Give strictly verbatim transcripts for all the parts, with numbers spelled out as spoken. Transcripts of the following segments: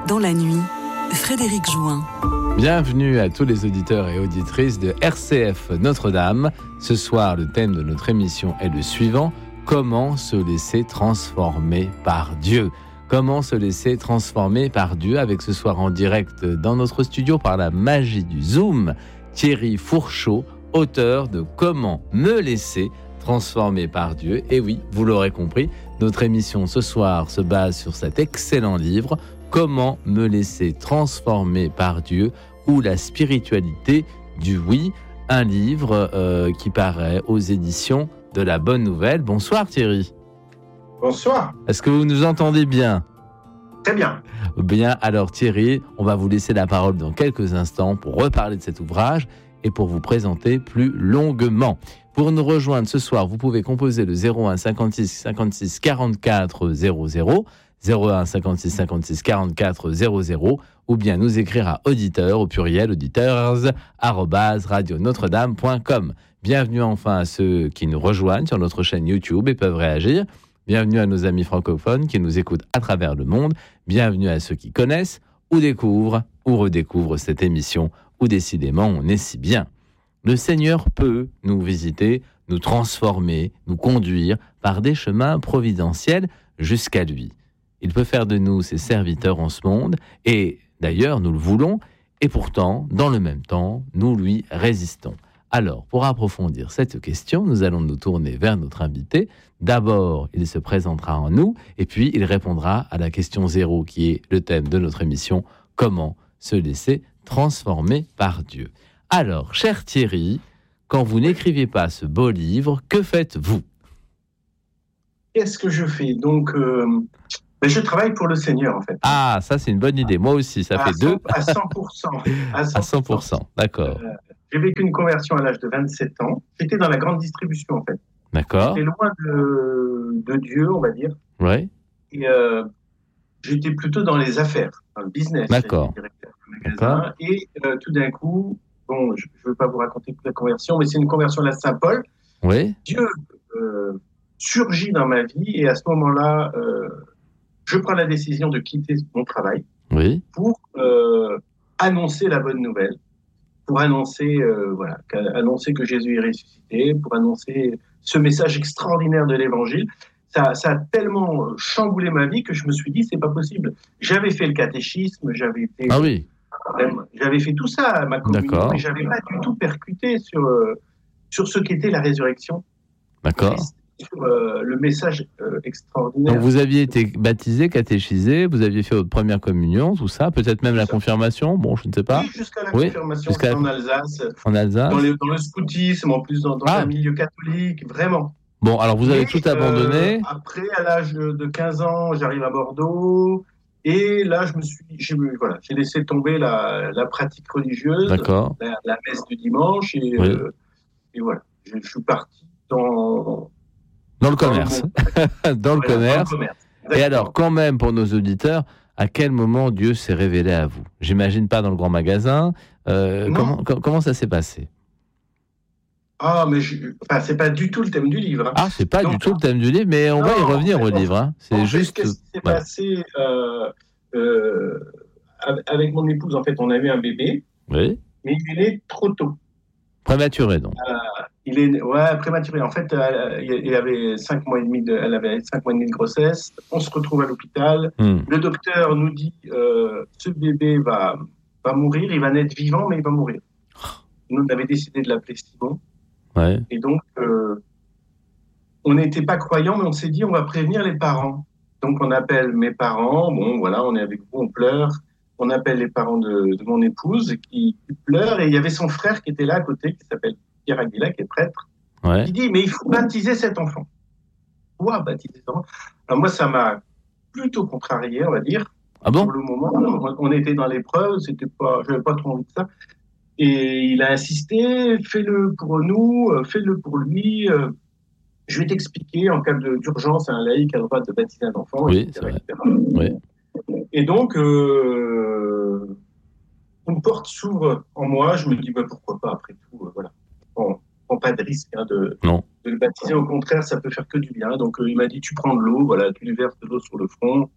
Dans la nuit, Frédéric Jouin. Bienvenue à tous les auditeurs et auditrices de R C F Notre-Dame. Ce soir, le thème de notre émission est le suivant. Comment se laisser transformer par Dieu ? Comment se laisser transformer par Dieu ? Avec ce soir en direct dans notre studio par la magie du Zoom, Thierry Fourchot, auteur de Comment me laisser transformer par Dieu. Et oui, vous l'aurez compris, notre émission ce soir se base sur cet excellent livre Comment me laisser transformer par Dieu ou la spiritualité du oui, un livre euh, qui paraît aux éditions de La Bonne Nouvelle. Bonsoir Thierry. Bonsoir. Est-ce que vous nous entendez bien ? Très bien. Bien, alors Thierry, on va vous laisser la parole dans quelques instants pour reparler de cet ouvrage et pour vous présenter plus longuement. Pour nous rejoindre ce soir, vous pouvez composer le zéro un cinquante-six cinquante-six quarante-quatre zéro zéro, zéro un cinquante-six cinquante-six quarante-quatre zéro zéro, ou bien nous écrire à auditeur au pluriel auditeurs arobase radio notre dame point com. Bienvenue enfin à ceux qui nous rejoignent sur notre chaîne YouTube et peuvent réagir. Bienvenue à nos amis francophones qui nous écoutent à travers le monde. Bienvenue à ceux qui connaissent ou découvrent ou redécouvrent cette émission où décidément on est si bien. Le Seigneur peut nous visiter, nous transformer, nous conduire par des chemins providentiels jusqu'à lui. Il peut faire de nous ses serviteurs en ce monde, et d'ailleurs nous le voulons, et pourtant, dans le même temps, nous lui résistons. Alors, pour approfondir cette question, nous allons nous tourner vers notre invité. D'abord, il se présentera en nous, et puis il répondra à la question zéro, qui est le thème de notre émission, comment se laisser transformer par Dieu. Alors, cher Thierry, quand vous n'écrivez pas ce beau livre, que faites-vous ? Qu'est-ce que je fais ? Donc, euh, ben je travaille pour le Seigneur, en fait. Ah, ça c'est une bonne idée. Moi aussi, ça à fait cent, deux. À cent pour cent. À cent pour cent. À cent pour cent, d'accord. Euh, j'ai vécu une conversion à l'âge de vingt-sept ans. J'étais dans la grande distribution, en fait. D'accord. J'étais loin de, de Dieu, on va dire. Oui. Et euh, j'étais plutôt dans les affaires, dans le business. D'accord. D'accord. Et euh, tout d'un coup, bon, je ne veux pas vous raconter toute la conversion, mais c'est une conversion à la Saint-Paul. Oui. Dieu euh, surgit dans ma vie et à ce moment-là, euh, je prends la décision de quitter mon travail Oui. pour euh, annoncer la bonne nouvelle, pour annoncer, euh, voilà, annoncer que Jésus est ressuscité, pour annoncer ce message extraordinaire de l'Évangile. Ça, ça a tellement chamboulé ma vie que je me suis dit, c'est pas possible. J'avais fait le catéchisme, j'avais été... Ah oui. J'avais fait tout ça à ma communion, D'accord. mais j'avais pas du tout percuté sur, euh, sur ce qu'était la résurrection. D'accord. Sur euh, le message euh, extraordinaire. Donc vous aviez été baptisé, catéchisé, vous aviez fait votre première communion, tout ça, peut-être même la confirmation, bon, je ne sais pas. Oui, jusqu'à la oui, confirmation, jusqu'à la... en Alsace. En Alsace. Dans, les, dans le scoutisme, en plus dans, dans ah. un milieu catholique, vraiment. Bon, alors vous avez et, tout abandonné. Euh, après, à l'âge de quinze ans, j'arrive à Bordeaux. Et là, je me suis, j'ai, voilà, j'ai laissé tomber la, la pratique religieuse, D'accord. La, la messe du dimanche, et, oui. euh, et voilà, je, je suis parti dans dans le commerce, dans, dans, le voilà, commerce. dans le commerce. Et alors, quand même, pour nos auditeurs, à quel moment Dieu s'est révélé à vous ? J'imagine pas dans le grand magasin. Euh, comment, comment ça s'est passé ? Ah, mais je... enfin, c'est pas du tout le thème du livre. Hein. Ah, c'est pas Donc, du tout le thème du livre, mais on non, va y revenir fait, au livre. Hein. C'est en juste. Fait, qu'est-ce qui s'est voilà. passé euh, euh, avec mon épouse, en fait, on a eu un bébé. Oui. Mais il est né trop tôt. Prématuré, donc. Euh, il est, ouais, prématuré. En fait, euh, il avait cinq mois et demi de, elle avait cinq mois et demi de grossesse. On se retrouve à l'hôpital. Mm. Le docteur nous dit, euh, ce bébé va, va mourir. Il va naître vivant, mais il va mourir. Nous, on avait décidé de l'appeler Simon. Ouais. Et donc, euh, on n'était pas croyants, mais on s'est dit, on va prévenir les parents. Donc, on appelle mes parents. Bon, voilà, on est avec vous, on pleure. On appelle les parents de, de mon épouse qui, qui pleurent. Et il y avait son frère qui était là à côté, qui s'appelle Pierre Aguila, qui est prêtre. Ouais. Il dit, mais il faut baptiser cet enfant. Pourquoi baptiser cet enfant ? Alors moi, ça m'a plutôt contrarié, on va dire. Ah bon ? Pour le moment, on, on était dans l'épreuve, c'était pas, j'avais pas trop envie de ça. Et il a insisté, fais-le pour nous, fais-le pour lui. Je vais t'expliquer, en cas de, d'urgence, un laïc a le droit de baptiser un enfant. Oui, et cetera, c'est vrai. Oui. Et donc, euh, une porte s'ouvre en moi. Je me dis, bah, pourquoi pas, après tout, euh, voilà. On prend pas de risque hein, de, non. de le baptiser. Au contraire, ça peut faire que du bien. Donc, euh, il m'a dit, tu prends de l'eau, voilà, tu lui verses de l'eau sur le front.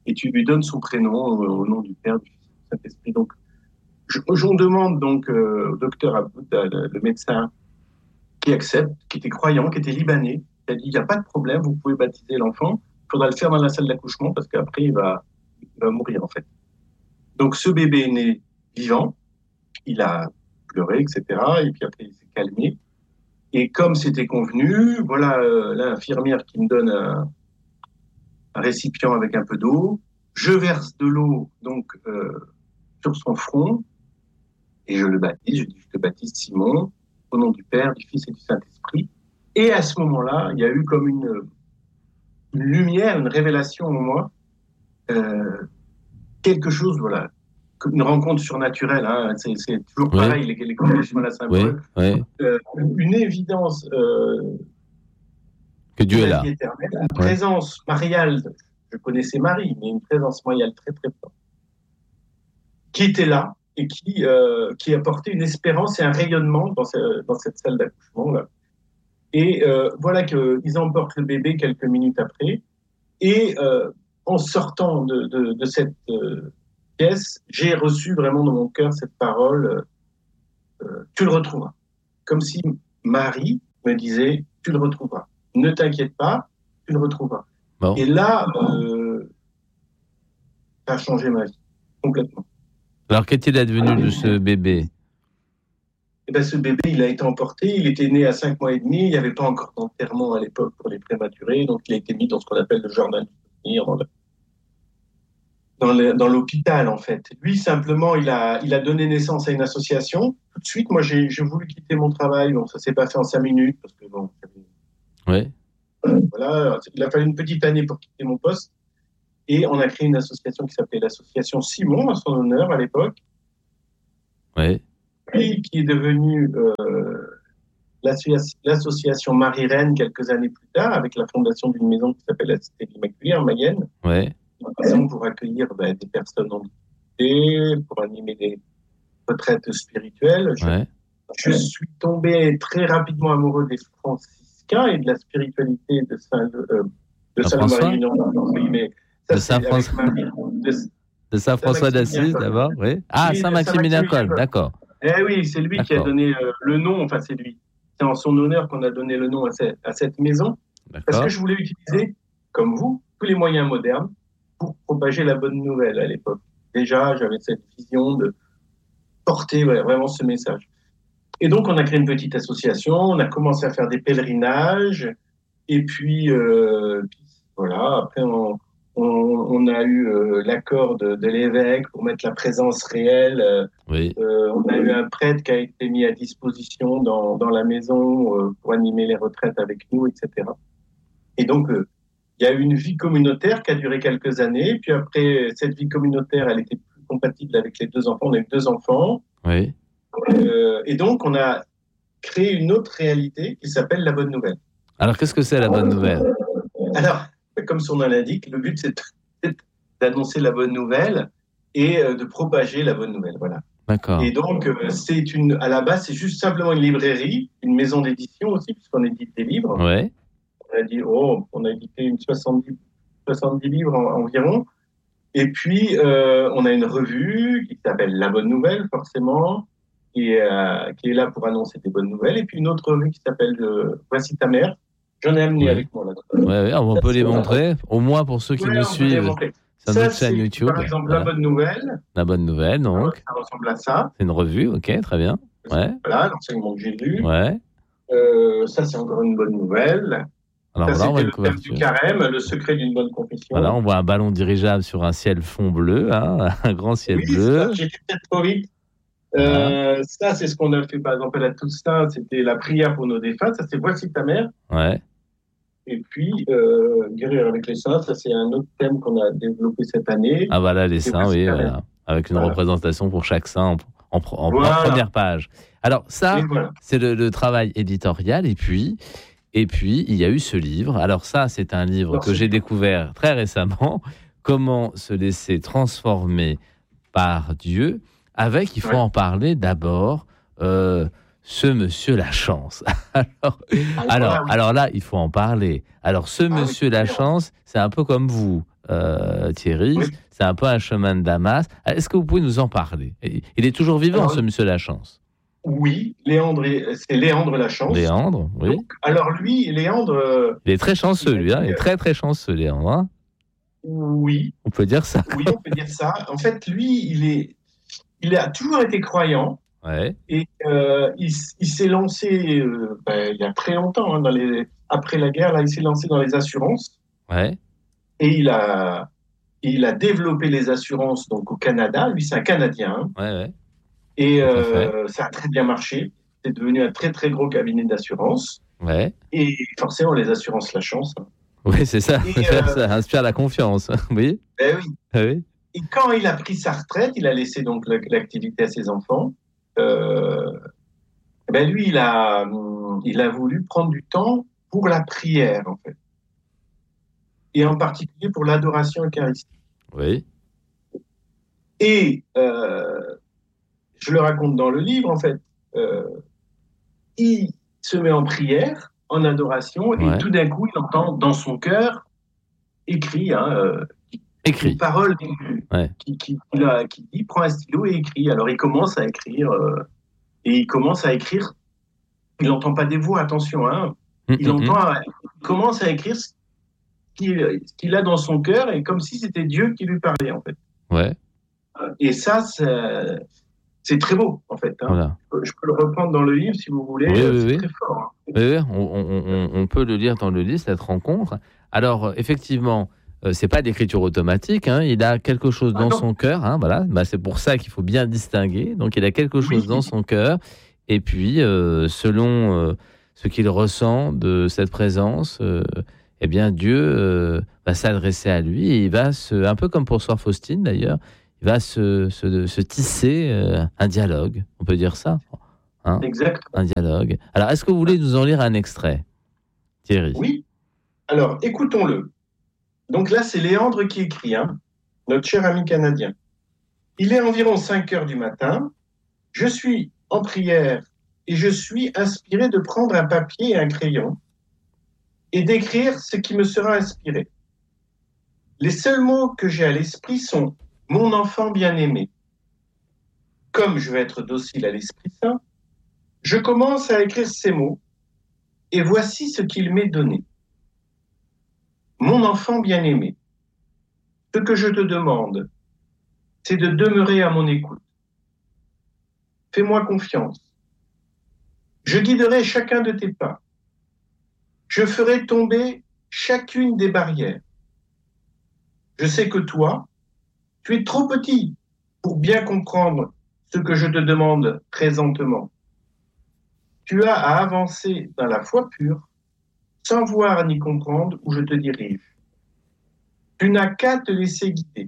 et tu lui donnes son prénom au, au nom du Père, du Fils et du Saint-Esprit. Donc, je, j'en demande donc euh, au docteur Aboud, le, le médecin, qui accepte, qui était croyant, qui était libanais, qui a dit, il n'y a pas de problème, vous pouvez baptiser l'enfant, il faudra le faire dans la salle d'accouchement parce qu'après, il va, il va mourir, en fait. Donc, ce bébé est né vivant, il a pleuré, et cetera. Et puis après, il s'est calmé. Et comme c'était convenu, voilà euh, l'infirmière qui me donne un, un récipient avec un peu d'eau. Je verse de l'eau donc euh, sur son front et je le baptise. Je dis, je te baptise Simon, au nom du Père, du Fils et du Saint-Esprit. Et à ce moment-là, il y a eu comme une, une lumière, une révélation en moi, euh, quelque chose, voilà, une rencontre surnaturelle, hein, c'est, c'est toujours Oui. pareil, les, les connexions à la symbole, Oui, oui. euh, une évidence euh, Que Dieu de est la là. vie éternelle, une présence mariale, je connaissais Marie, mais une présence mariale très très forte, qui était là et qui, euh, qui apportait une espérance et un rayonnement dans, ce, dans cette salle d'accouchement là. Et euh, voilà qu'ils emportent le bébé quelques minutes après, et euh, en sortant de, de, de cette euh, pièce, j'ai reçu vraiment dans mon cœur cette parole, euh, tu le retrouveras. Comme si Marie me disait, tu le retrouveras. Ne t'inquiète pas, tu le retrouveras. Bon. Et là, euh, ça a changé ma vie, complètement. Alors, qu'est-il advenu de ce bébé ? Et ben, ce bébé, il a été emporté, il était né à cinq mois et demi, il n'y avait pas encore d'enterrement à l'époque pour les prématurés, donc il a été mis dans ce qu'on appelle le jardin du souvenir, dans le, Dans, le, dans l'hôpital, en fait. Lui, simplement, il a, il a donné naissance à une association. Tout de suite, moi, j'ai, j'ai voulu quitter mon travail. Bon, ça s'est pas fait en cinq minutes, parce que bon, Oui. voilà, il a fallu une petite année pour quitter mon poste. Et on a créé une association qui s'appelait l'association Simon, à son honneur, à l'époque. Oui. Puis, qui est devenue euh, l'association, l'association Marie-Reine quelques années plus tard, avec la fondation d'une maison qui s'appelle la Cité de l'Immaculée, en Mayenne. Oui. Pour accueillir ben, des personnes handicapées, pour animer des retraites spirituelles. Je, Ouais. je suis tombé très rapidement amoureux des franciscains et de la spiritualité de Saint, euh, de Saint Marie Union. Oui, mais ça, de Saint François, de, de Saint François d'Assise d'abord, oui. Ah, oui, Saint Maximilien Kolbe, d'accord. Eh oui, c'est lui d'accord. qui a donné euh, le nom. Enfin, c'est lui. C'est en son honneur qu'on a donné le nom à cette, à cette maison, d'accord. Parce que je voulais utiliser, comme vous, tous les moyens modernes pour propager la bonne nouvelle à l'époque. Déjà, j'avais cette vision de porter ouais, vraiment ce message. Et donc, on a créé une petite association, on a commencé à faire des pèlerinages, et puis, euh, puis voilà, après, on, on, on a eu euh, l'accord de, de l'évêque pour mettre la présence réelle. Euh, oui. euh, on a eu un prêtre qui a été mis à disposition dans, dans la maison euh, pour animer les retraites avec nous, et cetera. Et donc, euh, il y a eu une vie communautaire qui a duré quelques années. Puis après, cette vie communautaire, elle était plus compatible avec les deux enfants. On a eu deux enfants. Oui. Euh, et donc, on a créé une autre réalité qui s'appelle la bonne nouvelle. Alors, qu'est-ce que c'est la bonne nouvelle ? Alors, comme son nom l'indique, le but, c'est d'annoncer la bonne nouvelle et de propager la bonne nouvelle. Voilà. D'accord. Et donc, c'est une, à la base, c'est juste simplement une librairie, une maison d'édition aussi, puisqu'on édite des livres. Ouais. On a dit, oh, on a édité une soixante-dix, soixante-dix livres en, environ. Et puis, euh, on a une revue qui s'appelle La Bonne Nouvelle, forcément, qui est, euh, qui est là pour annoncer des bonnes nouvelles. Et puis, une autre revue qui s'appelle euh, Voici ta mère. J'en ai amené oui. avec moi là. Oui, ouais, on ça, peut les montrer, au moins pour ceux qui ouais, nous suivent sur notre chaîne YouTube. Par exemple, voilà. La Bonne Nouvelle. La Bonne Nouvelle, donc. Ça ressemble à ça. C'est une revue, ok, très bien. Ouais. Voilà, l'enseignement que j'ai lu. Ouais. Euh, ça, c'est encore une bonne nouvelle. Alors ça, là, on voit une le couverture. thème du carême, le secret d'une bonne confession. Voilà, on voit un ballon dirigeable sur un ciel fond bleu, hein, un grand ciel oui, bleu. Ça, j'ai peut-être trop vite. Euh, ah. Ça, c'est ce qu'on a fait, par exemple, à la Toussaint, c'était la prière pour nos défunts. Ça, c'est Voici ta mère. Ouais. Et puis, euh, Guérir avec les saints, ça, c'est un autre thème qu'on a développé cette année. Ah, voilà, les saints, oui, voilà. Avec une voilà. représentation pour chaque saint en, en, en, voilà. en première page. Alors, ça, voilà. c'est le, le travail éditorial. Et puis, et puis, il y a eu ce livre. Alors, ça, c'est un livre Alors, que j'ai découvert très récemment. Comment se laisser transformer par Dieu. Avec, il faut ouais. en parler d'abord, euh, ce monsieur Lachance. alors, alors, alors là, il faut en parler. Alors, ce ah, monsieur oui, Lachance, c'est un peu comme vous. euh, Thierry. Oui. C'est un peu un chemin de Damas. Est-ce que vous pouvez nous en parler? Il est toujours vivant, Alors, ce monsieur Lachance. Oui, Léandre, est- c'est Léandre Lachance. Léandre, oui. Donc, alors lui, Léandre, euh, Il est très chanceux, lui. Hein. Il est euh, très, très chanceux, Léandre. Hein. oui, On peut dire ça. oui, on peut dire ça. En fait, lui, il est, il a toujours été croyant Ouais, et euh, il, s- il s'est lancé euh, ben, il y a très longtemps, hein, dans les, après la guerre, là, il s'est lancé dans les assurances ouais, et il a, il a développé les assurances donc au Canada. Lui, c'est un Canadien, hein, ouais, ouais. et Tout à fait. euh, ça a très bien marché. C'est devenu un très très gros cabinet d'assurance. Ouais. Et forcément, les assurances la chance. hein. Oui, c'est ça. Et, euh, Ça inspire la confiance. Oui, Ben oui. ah oui. Et quand il a pris sa retraite, il a laissé donc la- l'activité à ses enfants. Euh, ben lui, il a, hum, il a voulu prendre du temps pour la prière, en fait. Et en particulier pour l'adoration eucharistique. Oui, Et euh, je le raconte dans le livre, en fait. Euh, il se met en prière, en adoration, et ouais. tout d'un coup, il entend dans son cœur écrit, hein, euh, une Écrit. parole Ouais. qui, qui, qui, a- qui dit prends un stylo et écrit. Alors il commence à écrire euh, et il commence à écrire. Il n'entend pas des voix, attention. Hein. Hum, Il hum, hum. entend, il commence à écrire ce qu'il, ce qu'il a dans son cœur et comme si c'était Dieu qui lui parlait en fait. Ouais, Et ça, c'est, c'est très beau en fait. Hein. voilà. Je peux le reprendre dans le livre si vous voulez. Oui, oui, c'est oui. très fort. Hein. Oui, oui, on, on- on- on peut le lire dans le livre, cette rencontre. Alors, euh, effectivement, euh, c'est pas d'écriture automatique. Hein, il a quelque chose Ah dans non. son cœur. Hein, voilà. Bah, c'est pour ça qu'il faut bien distinguer. Donc, il a quelque chose Oui. dans son cœur. Et puis, euh, selon euh, ce qu'il ressent de cette présence, euh, eh bien, Dieu euh, va s'adresser à lui et il va se, un peu comme pour Sœur Faustine d'ailleurs, il va se, se, se tisser euh, un dialogue. On peut dire ça. Hein, Exact. un dialogue. Alors, est-ce que vous voulez nous en lire un extrait, Thierry? Oui. Alors écoutons-le. Donc là, c'est Léandre qui écrit, hein, notre cher ami canadien. Il est environ cinq heures du matin. Je suis en prière et je suis inspiré de prendre un papier et un crayon et d'écrire ce qui me sera inspiré. Les seuls mots que j'ai à l'esprit sont « mon enfant bien-aimé ». Comme je veux être docile à l'Esprit Saint, je commence à écrire ces mots et voici ce qu'il m'est donné. Mon enfant bien-aimé, ce que je te demande, c'est de demeurer à mon écoute. Fais-moi confiance. Je guiderai chacun de tes pas. Je ferai tomber chacune des barrières. Je sais que toi, tu es trop petit pour bien comprendre ce que je te demande présentement. Tu as à avancer dans la foi pure, sans voir ni comprendre où je te dirige. Tu n'as qu'à te laisser guider.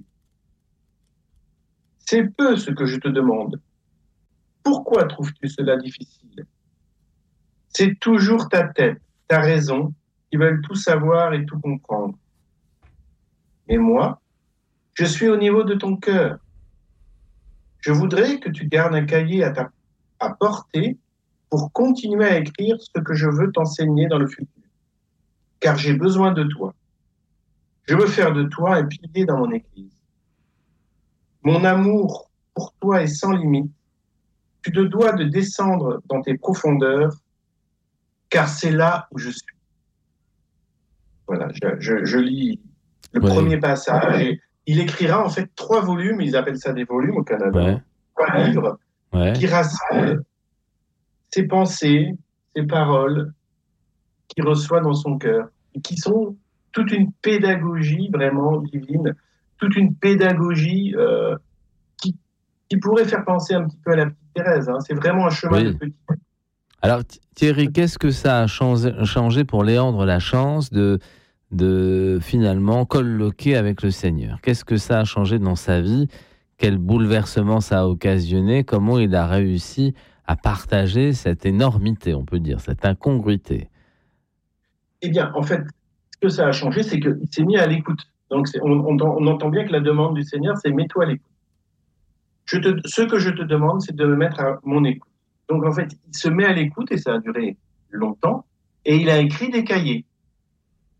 C'est peu ce que je te demande. Pourquoi trouves-tu cela difficile? C'est toujours ta tête, ta raison, qui veulent tout savoir et tout comprendre. Mais moi, je suis au niveau de ton cœur. Je voudrais que tu gardes un cahier à ta à portée pour continuer à écrire ce que je veux t'enseigner dans le futur. Car j'ai besoin de toi. Je veux faire de toi un pilier dans mon Église. Mon amour pour toi est sans limite. Tu te dois de descendre dans tes profondeurs, car c'est là où je suis. Voilà, je, je, je lis le Ouais. premier passage. Et il écrira en fait trois volumes, ils appellent ça des volumes au Canada, Ouais. trois livres Ouais. qui rassemblent ses pensées, ses paroles qu'il reçoit dans son cœur, et qui sont toute une pédagogie vraiment divine, toute une pédagogie euh, qui, qui pourrait faire penser un petit peu à la petite Thérèse. Hein. C'est vraiment un chemin Oui. de petit. Alors, Thierry, qu'est-ce que ça a changé, changé pour Léandre Lachance de, de finalement colloquer avec le Seigneur? Qu'est-ce que ça a changé dans sa vie? Quel bouleversement ça a occasionné? Comment il a réussi à partager cette énormité, on peut dire, cette incongruité? Eh bien, en fait, ce que ça a changé, c'est qu'il s'est mis à l'écoute. Donc, c'est, on, on, on entend bien que la demande du Seigneur, c'est « mets-toi à l'écoute ». Je te, ce que je te demande, c'est de me mettre à mon écoute. Donc, en fait, il se met à l'écoute, et ça a duré longtemps, et il a écrit des cahiers.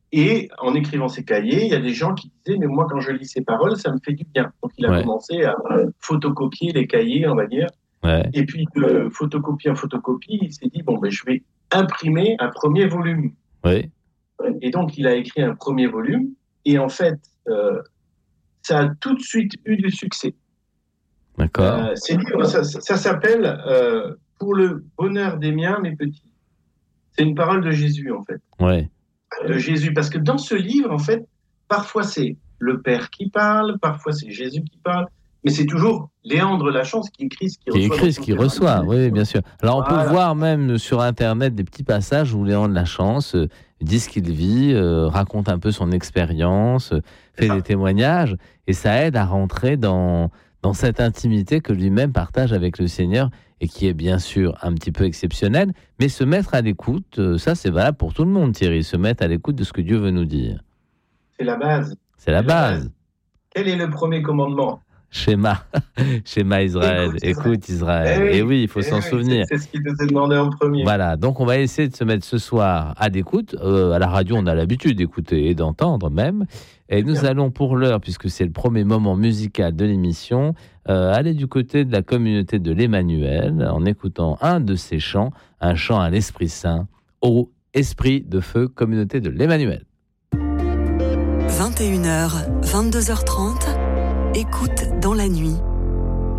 Et en écrivant ses cahiers, il y a des gens qui disaient, mais moi, quand je lis ces paroles, ça me fait du bien. Donc, il a Ouais. commencé à photocopier les cahiers, on va dire. Ouais. Et puis, de photocopie en photocopie, il s'est dit, bon, ben, je vais imprimer un premier volume. Oui. Et donc, il a écrit un premier volume. Et en fait, euh, ça a tout de suite eu du succès. D'accord. Euh, ces livres, ça, ça, ça s'appelle euh, « Pour le bonheur des miens, mes petits ». C'est une parole de Jésus, en fait. Ouais. De Jésus. Parce que dans ce livre, en fait, parfois c'est le Père qui parle, parfois c'est Jésus qui parle, mais c'est toujours Léandre Lachance qui écrit ce qu'il Qui reçoit. écrit ce qu'il reçoit, oui, bien sûr. Alors, on Voilà. peut voir même sur Internet des petits passages où Léandre Lachance euh, dit ce qu'il vit, euh, raconte un peu son expérience, euh, fait des témoignages, et ça aide à rentrer dans, dans cette intimité que lui-même partage avec le Seigneur, et qui est bien sûr un petit peu exceptionnelle, mais se mettre à l'écoute, euh, ça c'est valable pour tout le monde, Thierry, se mettre à l'écoute de ce que Dieu veut nous dire. C'est la base. C'est la C'est la base. base. Quel est le premier commandement? Schéma, schéma Israël, Écoute écoute Israël. Eh oui, Et oui, il faut eh s'en oui, souvenir. C'est, c'est ce qu'il nous est demandé en premier. Voilà, donc on va essayer de se mettre ce soir à l'écoute. Euh, à la radio, on a l'habitude d'écouter et d'entendre même. Et nous bien. allons pour l'heure, puisque c'est le premier moment musical de l'émission, euh, aller du côté de la communauté de l'Emmanuel en écoutant un de ses chants, un chant à l'Esprit Saint, Ô Esprit de Feu, communauté de l'Emmanuel. vingt et une heures, vingt-deux heures trente, écoute dans la nuit.